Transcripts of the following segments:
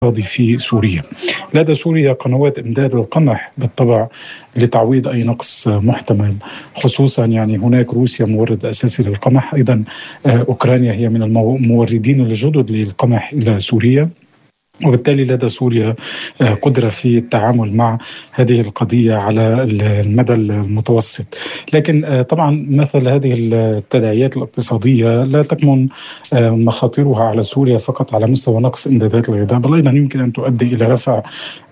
الاقتصادي في سوريا. لدى سوريا قنوات إمداد القمح بالطبع لتعويض أي نقص محتمل، خصوصا يعني هناك روسيا مورد أساسي للقمح، أيضا أوكرانيا هي من الموردين الجدد للقمح إلى سوريا، وبالتالي لدى سوريا قدرة في التعامل مع هذه القضية على المدى المتوسط. لكن طبعا مثل هذه التداعيات الاقتصادية لا تكمن مخاطرها على سوريا فقط على مستوى نقص إمدادات الغذاء، بل أيضا يمكن أن تؤدي إلى رفع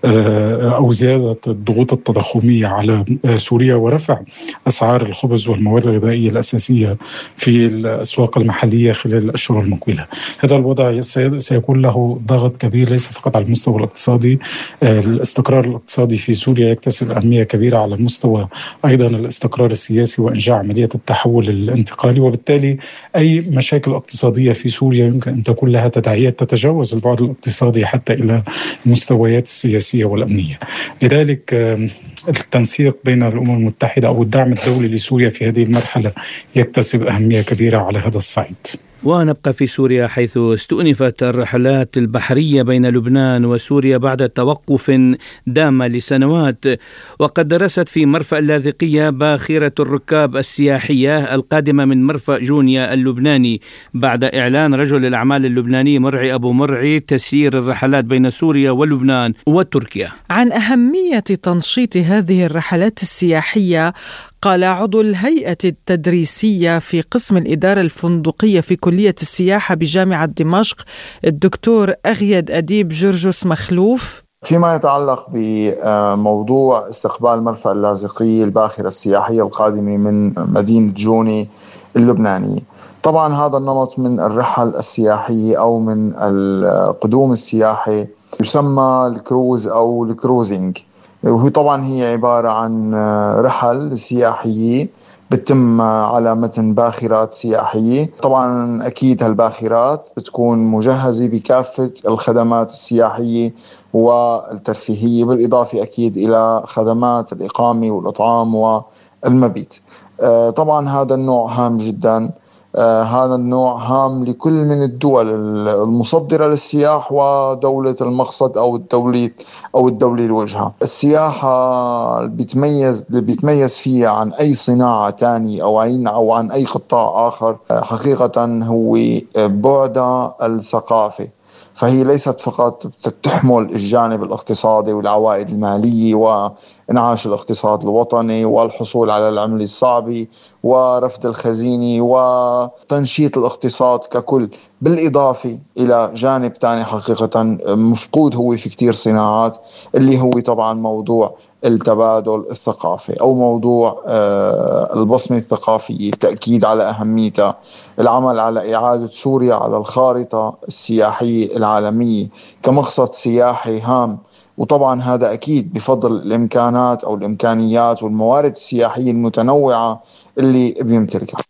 أو زيادة الضغوط التضخمية على سوريا ورفع أسعار الخبز والمواد الغذائية الأساسية في الأسواق المحلية خلال الأشهر المقبلة. هذا الوضع سيكون له ضغط كبير ليس فقط على المستوى الاقتصادي. الاستقرار الاقتصادي في سوريا يكتسب أهمية كبيرة على المستوى أيضا الاستقرار السياسي وإنجاح عملية التحول الانتقالي، وبالتالي أي مشاكل اقتصادية في سوريا يمكن أن تكون لها تداعيات تتجاوز البعد الاقتصادي حتى إلى المستويات السياسية والأمنية. لذلك التنسيق بين الأمم المتحدة أو الدعم الدولي لسوريا في هذه المرحلة يكتسب أهمية كبيرة على هذا الصعيد. ونبقى في سوريا حيث استؤنفت الرحلات البحرية بين لبنان وسوريا بعد توقف دام لسنوات، وقد درست في مرفأ اللاذقية باخرة الركاب السياحية القادمة من مرفأ جونيا اللبناني بعد إعلان رجل الأعمال اللبناني مرعي أبو مرعي تسيير الرحلات بين سوريا ولبنان وتركيا. عن أهمية تنشيط هذه الرحلات السياحية قال عضو الهيئة التدريسية في قسم الإدارة الفندقية في كلية السياحة بجامعة دمشق الدكتور أغيد أديب جرجس مخلوف. فيما يتعلق بموضوع استقبال مرفأ اللاذقية الباخرة السياحية القادمة من مدينة جوني اللبنانية، طبعا هذا النمط من الرحل السياحية أو من القدوم السياحي يسمى الكروز أو الكروزينج، وهو طبعا هي عبارة عن رحل سياحية بتتم على متن باخرات سياحية. طبعا أكيد هالباخرات بتكون مجهزة بكافة الخدمات السياحية والترفيهية، بالإضافة أكيد إلى خدمات الإقامة والإطعام والمبيت. طبعا هذا النوع هام جدا، هذا النوع هام لكل من الدول المصدرة للسياح ودولة المقصد أو الدولة الوجهة. السياحة اللي بيتميز فيها عن أي صناعة تانية أو عن أي قطاع آخر حقيقة هو بعد الثقافة، فهي ليست فقط تحمل الجانب الاقتصادي والعوائد المالية وإنعاش الاقتصاد الوطني والحصول على العملة الصعبة ورفد الخزينة وتنشيط الاقتصاد ككل، بالإضافة إلى جانب تاني حقيقة مفقود هو في كتير صناعات، اللي هو طبعا موضوع التبادل الثقافي أو موضوع البصمة الثقافية، التأكيد على أهميتها، العمل على إعادة سوريا على الخارطة السياحية العالمية كمقصد سياحي هام. وطبعا هذا أكيد بفضل الإمكانات أو الإمكانيات والموارد السياحية المتنوعة اللي بيمتلكها.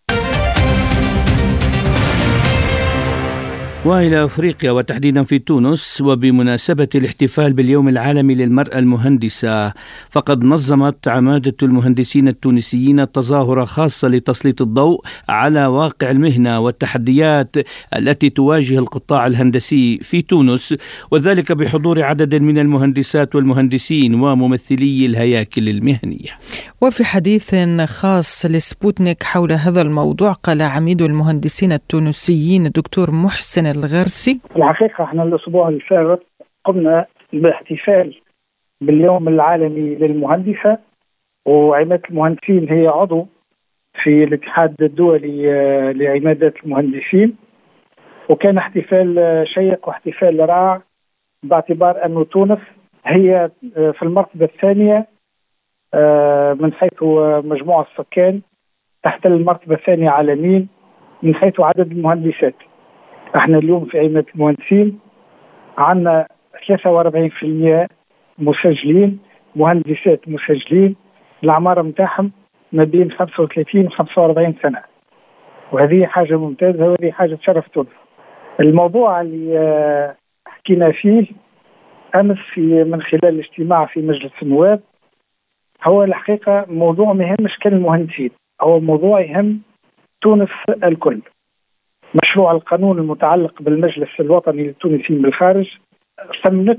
وإلى أفريقيا وتحديدا في تونس، وبمناسبة الاحتفال باليوم العالمي للمرأة المهندسة، فقد نظمت عمادة المهندسين التونسيين تظاهرة خاصة لتسليط الضوء على واقع المهنة والتحديات التي تواجه القطاع الهندسي في تونس، وذلك بحضور عدد من المهندسات والمهندسين وممثلي الهياكل المهنية. وفي حديث خاص لسبوتنيك حول هذا الموضوع قال عميد المهندسين التونسيين الدكتور محسن الغرسي: الحقيقة احنا الأسبوع اللي فات قمنا باحتفال باليوم العالمي للمهندسة، وعمادة المهندسين هي عضو في الاتحاد الدولي لعمادة المهندسين، وكان احتفال شيق واحتفال رائع باعتبار أن تونس هي في المرتبة الثانية من حيث مجموع السكان، تحتل المرتبة الثانية عالميا من حيث عدد المهندسات. احنا اليوم في عمادة المهندسين عندنا 43% مسجلين، مهندسات مسجلين، الأعمار متاعهم ما بين 35 و 45 سنة، وهذه حاجة ممتازة وهذه حاجة تشرف تونس. الموضوع اللي حكينا فيه أمس من خلال الاجتماع في مجلس النواب هو الحقيقة موضوع ما يهمش كل المهندسين، هو موضوع يهم تونس الكل. مشروع القانون المتعلق بالمجلس الوطني للتونسيين بالخارج ثمنت